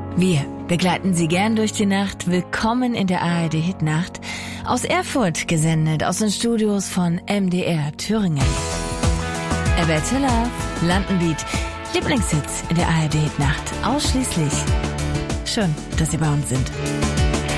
Wir begleiten Sie gern durch die Nacht. Willkommen in der ARD Hitnacht. Aus Erfurt gesendet, aus den Studios von MDR Thüringen. A Better Love, Landenbeat, Lieblingshits in der ARD Hitnacht. Ausschließlich. Schön, dass Sie bei uns sind.